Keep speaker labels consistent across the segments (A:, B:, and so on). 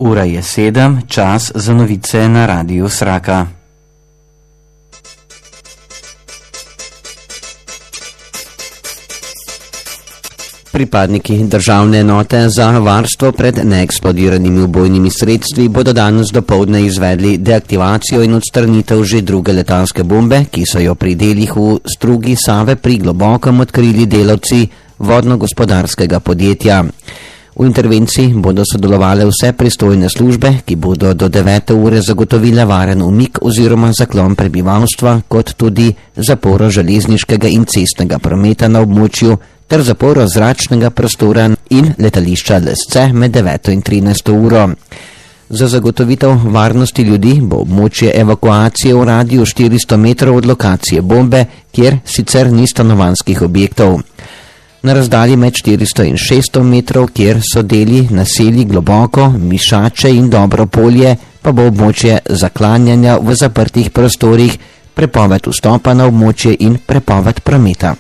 A: Ura je 7, čas za novice na Radiu Sraka. Pripadniki državne enote za varstvo pred neeksplodiranimi ubojnimi sredstvi bodo danes dopoldne izvedli deaktivacijo in odstranitev že druge letalske bombe, ki so jo pri delih v strugi Save pri Globokem odkrili delavci vodno-gospodarskega podjetja. V intervenciji bodo sodelovale vse pristojne službe, ki bodo do 9. ure zagotovile varen umik oziroma zaklon prebivalstva, kot tudi zaporo železniškega in cestnega prometa na območju ter zaporo zračnega prostora in letališča Lesce med 9. in 13. uro. Za zagotovitev varnosti ljudi bo območje evakuacije v radiju 400 metrov od lokacije bombe, kjer sicer ni stanovanjskih objektov. Na razdalji med 400 in 600 metrov, kjer so deli naselji Globoko, Mišače in Dobro polje, pa bo območje zaklanjanja v zaprtih prostorih, prepoved vstopa na območje in prepoved prometa.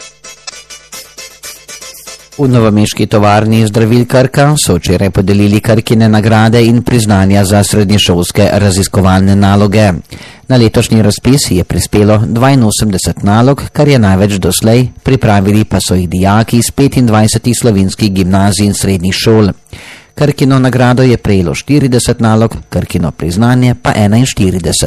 A: V novomeški tovarni zdravil Krka so včeraj podelili Krkine nagrade in priznanja za srednješolske raziskovalne naloge. Na letošnji razpis je prispelo 82 nalog, kar je največ doslej, pripravili pa so jih dijaki iz 25 slovenskih gimnazij in srednjih šol. Krkino nagrado je prejelo 40 nalog, Krkino priznanje pa 41.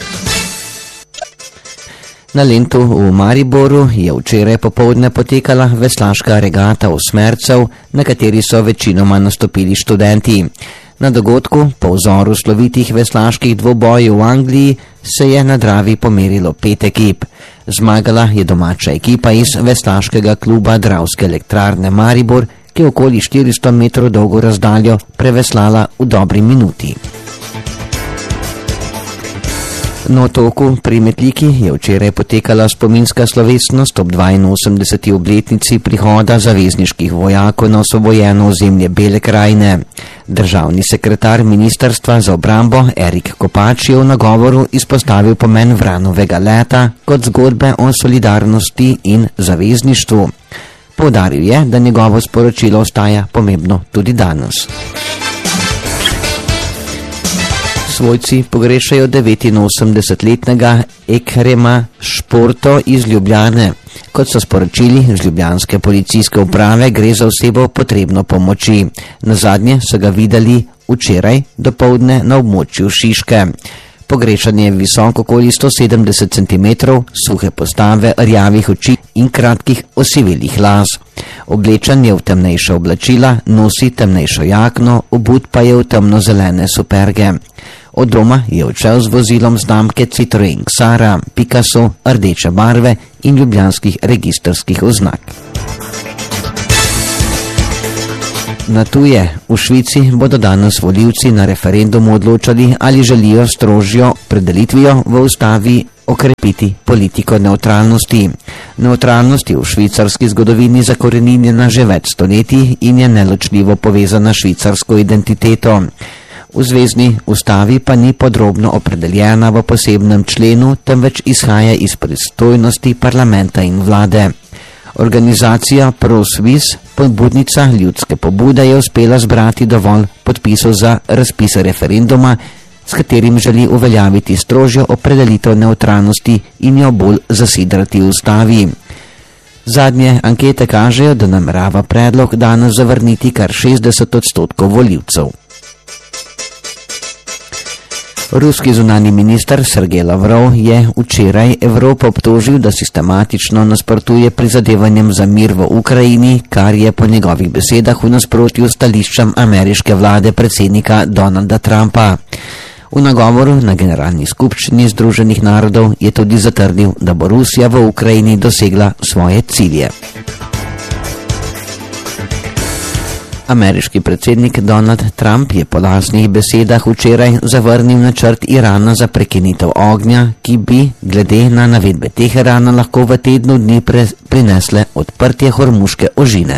A: Na Lentu v Mariboru je včeraj popoldne potekala veslaška regata osmercev, na kateri so večinoma nastopili študenti. Na dogodku, po vzoru slovitih veslaških dvobojev v Angliji, se je na Dravi pomerilo 5 ekip. Zmagala je domača ekipa iz veslaškega kluba Dravske elektrarne Maribor, ki je okoli 400 metrov dolgo razdaljo preveslala v dobri minuti. Na otoku pri Metliki je včeraj potekala spominska slovesnost ob 82. obletnici prihoda zavezniških vojakov na osvobojeno ozemlje Bele krajine. Državni sekretar Ministrstva za obrambo Erik Kopač je v nagovoru izpostavil pomen Vranovega leta kot zgodbe o solidarnosti in zavezništvu. Poudaril je, da njegovo sporočilo ostaja pomembno tudi danes. Svojci pogrešajo 89-letnega Ekrema Športo iz Ljubljane. Kot so sporočili z ljubljanske policijske uprave, gre za osebo potrebno pomoči. Nazadnje so ga videli včeraj dopoldne na območju Šiške. Pogrešan je visok okoli 170 cm, suhe postave, rjavih oči in kratkih osivelih las. Oblečen je v temnejša oblačila, nosi temnejšo jakno, obut pa je v temnozelene superge. Od doma je odšel z vozilom znamke Citroen Xara, Picasso, rdeče barve in ljubljanskih registrskih oznak. Na tuje, v Švici bodo danes volivci na referendumu odločali, ali želijo strožjo predelitvijo v ustavi okrepiti politiko nevtralnosti. Nevtralnost je v švicarski zgodovini zakoreninjena že več stoletij in je neločljivo povezana s švicarsko identiteto. V zvezni ustavi pa ni podrobno opredeljena v posebnem členu, temveč izhaja iz pristojnosti parlamenta in vlade. Organizacija ProSwiss, pobudnica ljudske pobude, je uspela zbrati dovolj podpisov za razpis referenduma, s katerim želi uveljaviti strožjo opredelitev nevtralnosti in jo bolj zasidrati v ustavi. Zadnje ankete kažejo, da namerava predlog danes zavrniti kar 60% volivcev. Ruski zunanji minister Sergej Lavrov je včeraj Evropo obtožil, da sistematično nasprotuje prizadevanjem za mir v Ukrajini, kar je po njegovih besedah v nasprotju s stališčem ameriške vlade predsednika Donalda Trumpa. V nagovoru na generalni skupščini Združenih narodov je tudi zatrdil, da bo Rusija v Ukrajini dosegla svoje cilje. Ameriški predsednik Donald Trump je po lastnih besedah včeraj zavrnil načrt Irana za prekinitev ognja, ki bi, glede na navedbe Teherana, lahko v tednu dni prinesle odprtje Hormuške ožine.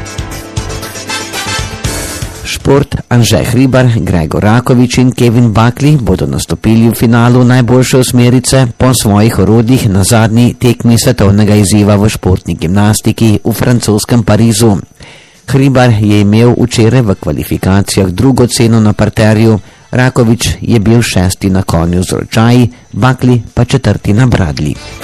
A: Šport. Anže Hribar, Gregor Rakovič in Kevin Buckley bodo nastopili v finalu najboljše osmerice po svojih orodjih na zadnji tekmi svetovnega izziva v športni gimnastiki v francoskem Parizu. Hribar je imel včeraj v kvalifikacijah drugo ceno na parterju, Rakovič je bil 6. na konju z ročaji, Bakli pa 4. na bradlji.